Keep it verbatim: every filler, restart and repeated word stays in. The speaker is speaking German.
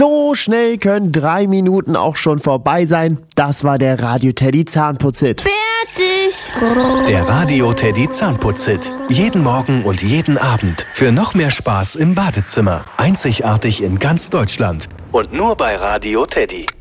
So schnell können drei Minuten auch schon vorbei sein. Das war der Radio Teddy Zahnputzhit. Fertig. Der Radio Teddy Zahnputzhit. Jeden Morgen und jeden Abend. Für noch mehr Spaß im Badezimmer. Einzigartig in ganz Deutschland. Und nur bei Radio Teddy.